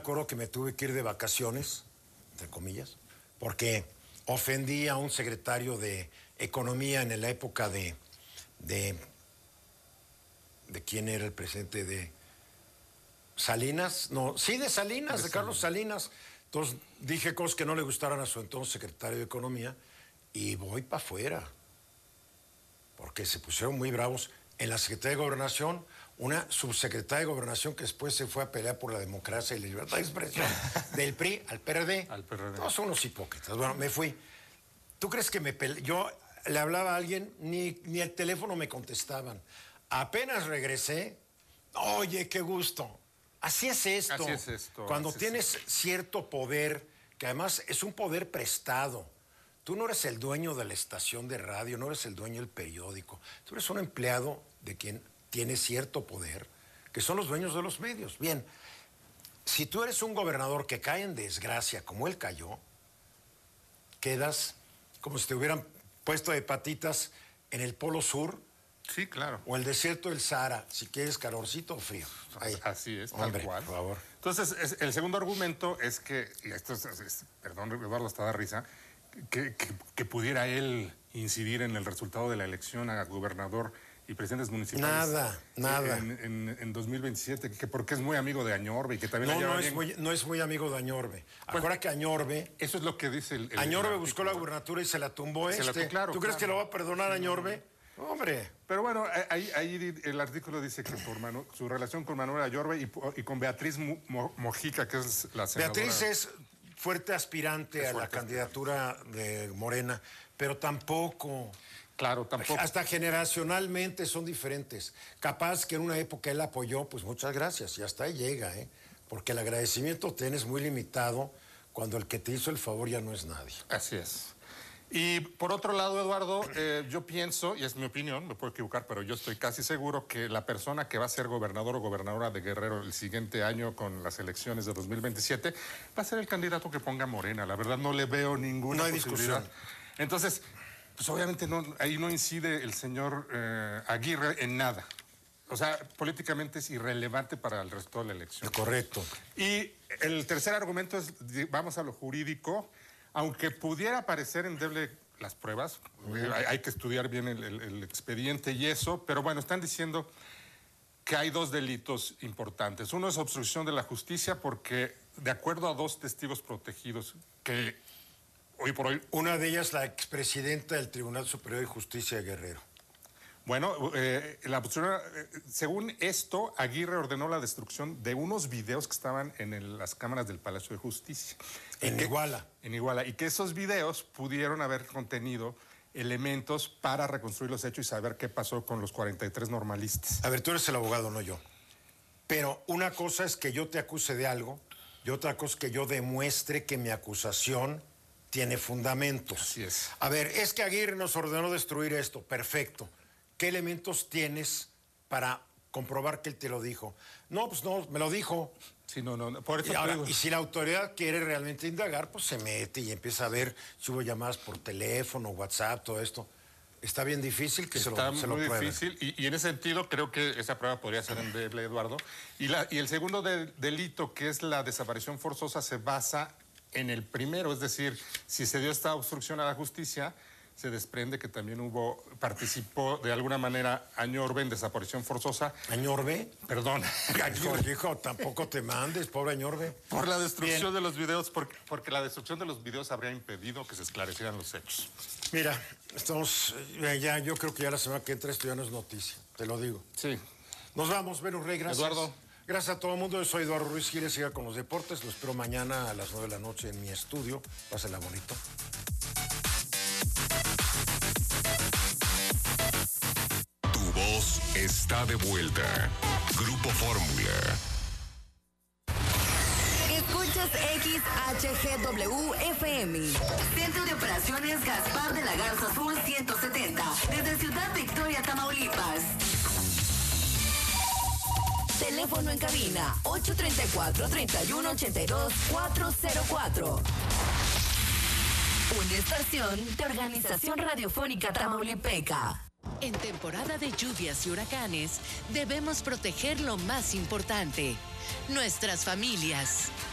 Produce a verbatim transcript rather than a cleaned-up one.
acuerdo que me tuve que ir de vacaciones, entre comillas, porque ofendí a un secretario de Economía en la época de... de, de ¿quién era el presidente? De Salinas, no, sí, de Salinas, de, de Carlos Salinas. Entonces dije cosas que no le gustaron a su entonces secretario de Economía y voy para afuera, porque se pusieron muy bravos. En la Secretaría de Gobernación, una subsecretaria de Gobernación que después se fue a pelear por la democracia y la libertad de expresión, del P R I al P R D. Al P R D. Todos son unos hipócritas. Bueno, me fui. ¿Tú crees que me pele... Yo le hablaba a alguien, ni, ni el teléfono me contestaban. Apenas regresé, oye, qué gusto. Así es esto. Así es esto. Cuando Así tienes es. cierto poder, que además es un poder prestado. Tú no eres el dueño de la estación de radio, no eres el dueño del periódico. Tú eres un empleado de quien tiene cierto poder, que son los dueños de los medios. Bien, si tú eres un gobernador que cae en desgracia, como él cayó, quedas como si te hubieran puesto de patitas en el Polo Sur. Sí, claro. O el desierto del Sahara, si quieres calorcito o frío. Ahí. Así es, Hombre, tal cual. Por favor. Entonces, es, el segundo argumento es que, y esto es, es, perdón, Eduardo, hasta da risa, que, que, que pudiera él incidir en el resultado de la elección a gobernador y presidentes municipales. Nada, nada. En, en, en dos mil veintisiete, que porque es muy amigo de Añorbe y que también... No, no es, bien... muy, no es muy amigo de Añorbe. Pues, Acuérdate que Añorbe... Eso es lo que dice el... el Añorbe el buscó la gubernatura y se la tumbó se este. La, claro, ¿Tú crees claro. que lo va a perdonar a Añorbe? Hombre. Pero bueno, ahí, ahí el artículo dice que por Manu, su relación con Manuel Añorbe y, y con Beatriz Mo, Mojica, que es la senadora. Beatriz es fuerte aspirante es a fuerte la candidatura de Morena, pero tampoco... Claro, tampoco. Hasta generacionalmente son diferentes. Capaz que en una época él apoyó, pues muchas gracias, y hasta ahí llega, ¿eh? Porque el agradecimiento tienes muy limitado cuando el que te hizo el favor ya no es nadie. Así es. Y por otro lado, Eduardo, eh, yo pienso, y es mi opinión, me puedo equivocar, pero yo estoy casi seguro que la persona que va a ser gobernador o gobernadora de Guerrero el siguiente año con las elecciones de dos mil veintisiete va a ser el candidato que ponga Morena. La verdad no le veo ninguna no hay posibilidad. Discusión. Entonces, pues obviamente no, ahí no incide el señor eh, Aguirre en nada. O sea, políticamente es irrelevante para el resto de la elección. Correcto. Y el tercer argumento es, vamos a lo jurídico. Aunque pudiera parecer endeble las pruebas, uh-huh. hay, hay que estudiar bien el, el, el expediente y eso, pero bueno, están diciendo que hay dos delitos importantes. Uno es obstrucción de la justicia porque, de acuerdo a dos testigos protegidos, que hoy por hoy... Una de ellas, la expresidenta del Tribunal Superior de Justicia de Guerrero. Bueno, eh, la, eh, según esto, Aguirre ordenó la destrucción de unos videos que estaban en el, las cámaras del Palacio de Justicia. En que, Iguala. En Iguala. Y que esos videos pudieron haber contenido elementos para reconstruir los hechos y saber qué pasó con los cuarenta y tres normalistas. A ver, tú eres el abogado, no yo. Pero una cosa es que yo te acuse de algo y otra cosa es que yo demuestre que mi acusación tiene fundamentos. Así es. A ver, es que Aguirre nos ordenó destruir esto. Perfecto. ¿Qué elementos tienes para comprobar que él te lo dijo? No, pues no, me lo dijo. Sí, no, no, por eso y, ahora, y si la autoridad quiere realmente indagar, pues se mete y empieza a ver si hubo llamadas por teléfono, WhatsApp, todo esto. Está bien difícil que Está se lo, se lo muy prueben. difícil y, y en ese sentido creo que esa prueba podría ser endeble, Eduardo. Y, la, y el segundo de, delito, que es la desaparición forzosa, se basa en el primero, es decir, si se dio esta obstrucción a la justicia, se desprende que también hubo, participó de alguna manera Añorbe en desaparición forzosa. ¿Añorbe? Perdón. Hijo, hijo, tampoco te mandes, pobre Añorbe. Por la destrucción Bien. de los videos, porque, porque la destrucción de los videos habría impedido que se esclarecieran los hechos. Mira, estamos, ya, yo creo que ya la semana que entra esto ya no es noticia, te lo digo. Sí. Nos vamos, Venus Rey, gracias. Eduardo. Gracias a todo el mundo, yo soy Eduardo Ruiz Giles, siga con los deportes, lo espero mañana a las nueve de la noche en mi estudio, pásenla bonito. Voz está de vuelta. Grupo Fórmula. Escuchas X H G W F M. Centro de Operaciones Gaspar de la Garza Sur ciento setenta. Desde Ciudad Victoria, Tamaulipas. Teléfono en cabina ocho tres cuatro, tres uno ocho dos, cuatro cero cuatro. Una estación de Organización Radiofónica Tamaulipeca. En temporada de lluvias y huracanes, debemos proteger lo más importante, nuestras familias.